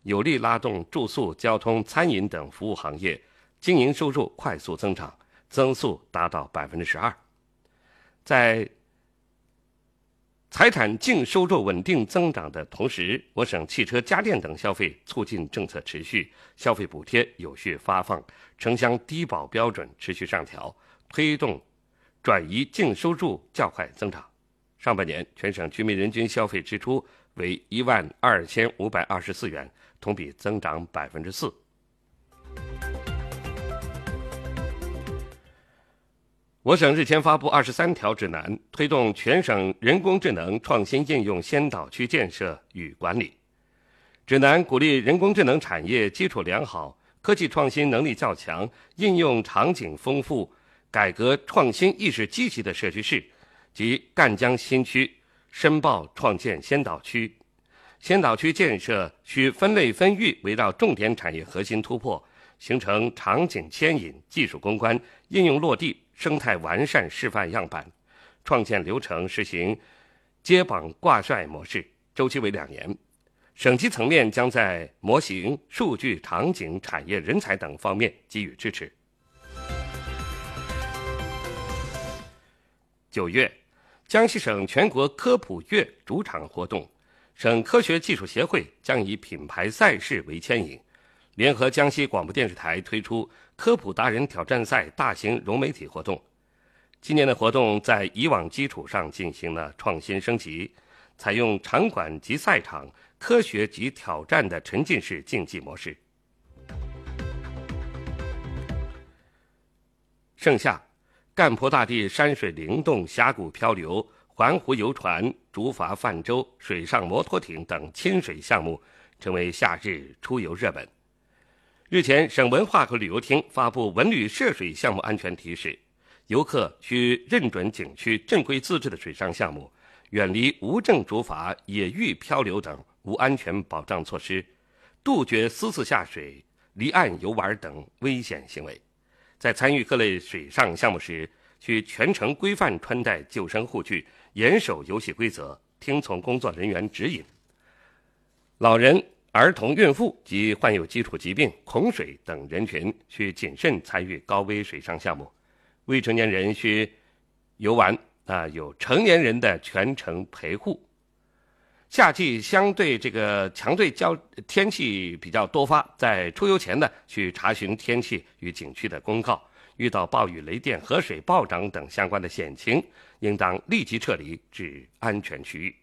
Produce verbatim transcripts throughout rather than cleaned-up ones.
有力拉动住宿、交通、餐饮等服务行业经营收入快速增长，增速达到 百分之十二。 在财产净收入稳定增长的同时，我省汽车、家电等消费促进政策持续，消费补贴有序发放，城乡低保标准持续上调，推动转移净收入较快增长。上半年全省居民人均消费支出为一万二千五百二十四元，同比增长百分之四。我省日前发布二十三条指南，推动全省人工智能创新应用先导区建设与管理。指南鼓励人工智能产业基础良好、科技创新能力较强、应用场景丰富、改革创新意识积极的社区市及赣江新区申报创建先导区。先导区建设需分类分域，围绕重点产业核心突破，形成场景牵引、技术攻关、应用落地、生态完善示范样板。创建流程实行接榜挂帅模式，周期为两年。省级层面将在模型、数据、场景、产业人才等方面给予支持。九月，江西省全国科普月主场活动，省科学技术协会将以品牌赛事为牵引，联合江西广播电视台推出科普达人挑战赛大型融媒体活动。今年的活动在以往基础上进行了创新升级，采用场馆及赛场、科学及挑战的沉浸式竞技模式。盛夏，赣坡大地山水灵动、峡谷漂流、环湖游船、竹筏泛舟、水上摩托艇等亲水项目成为夏日出游热门。日前，省文化和旅游厅发布文旅涉水项目安全提示，游客需认准景区正规资质的水上项目，远离无证竹筏、野域漂流等无安全保障措施，杜绝私自下水、离岸游玩等危险行为。在参与各类水上项目时，需全程规范穿戴救生护具，严守游戏规则，听从工作人员指引。老人、儿童、孕妇及患有基础疾病、恐水等人群需谨慎参与高危水上项目。未成年人需游玩啊，有成年人的全程陪护。夏季相对这个强对交天气比较多发，在出游前呢，需查询天气与景区的公告，遇到暴雨、雷电、河水暴涨等相关的险情，应当立即撤离至安全区域。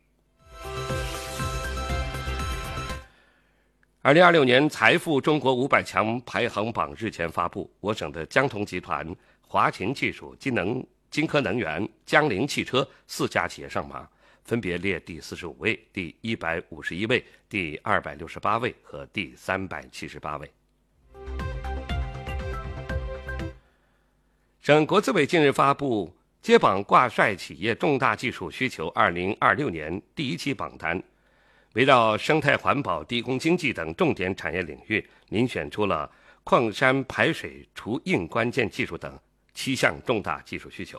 二零二六年财富中国五百强排行榜日前发布，我省的江铜集团、华勤技术、金能、金科能源、江铃汽车四家企业上榜，分别列第四十五位、第一百五十一位、第二百六十八位和第三百七十八位。省国资委近日发布接榜挂帅企业重大技术需求二零二六年第一期榜单，围绕生态环保、低工经济等重点产业领域，遴选出了矿山排水除硬关键技术等七项重大技术需求。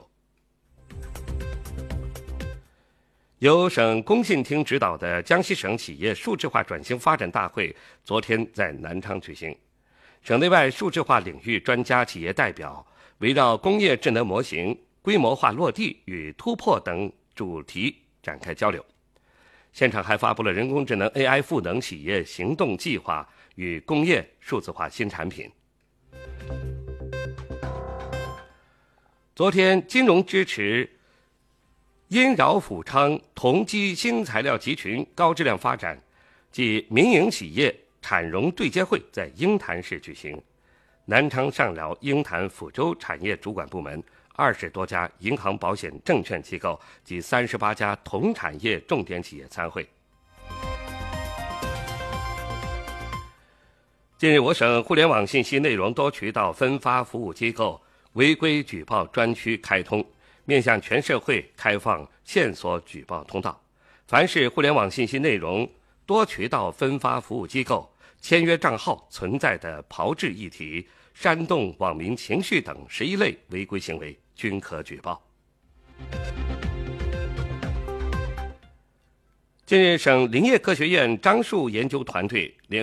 由省工信厅指导的江西省企业数字化转型发展大会昨天在南昌举行，省内外数字化领域专家企业代表围绕工业智能模型、规模化落地与突破等主题展开交流。现场还发布了人工智能 A I 赋能企业行动计划与工业数字化新产品。昨天，金融支持因饶抚昌同基新材料集群高质量发展暨民营企业产融对接会在鹰潭市举行。南昌上饶鹰潭抚州产业主管部门二十多家银行、保险、证券机构及三十八家同产业重点企业参会。近日，我省互联网信息内容多渠道分发服务机构违规举报专区开通，面向全社会开放线索举报通道。凡是互联网信息内容多渠道分发服务机构签约账号存在的炮制议题、煽动网民情绪等十一类违规行为，均可举报。近日，省林业科学院樟树研究团队联